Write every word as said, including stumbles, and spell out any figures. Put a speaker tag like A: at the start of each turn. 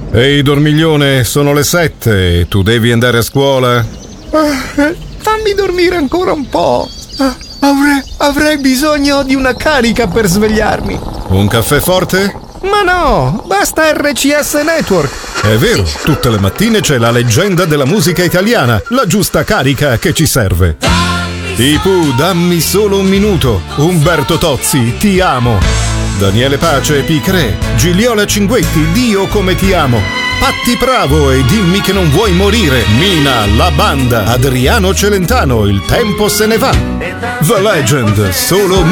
A: Ehi dormiglione, sono le sette, tu devi andare a scuola?
B: Ah, fammi dormire ancora un po'. Ah, avrei, avrei bisogno di una carica per svegliarmi.
A: Un caffè forte?
B: Ma no, basta R C S Network.
A: È vero, tutte le mattine c'è la leggenda della musica italiana, la giusta carica che ci serve. Tipu, dammi solo un minuto. Umberto Tozzi, ti amo. Daniele Pace, Picré, Gigliola Cinguetti, Dio come ti amo. Patti Bravo e dimmi che non vuoi morire. Mina, La Banda, Adriano Celentano, Il tempo se ne va. The Legend, solo